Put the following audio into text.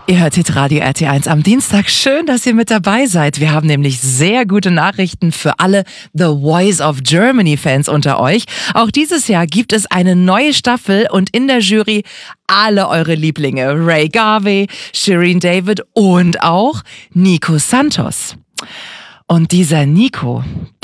Ihr hört Hitradio RT1 am Dienstag. Schön, dass ihr mit dabei seid. Wir haben nämlich sehr gute Nachrichten für alle The Voice of Germany Fans unter euch. Auch dieses Jahr gibt es eine neue Staffel und in der Jury alle eure Lieblinge. Ray Garvey, Shirin David und auch Nico Santos. Und dieser Nico,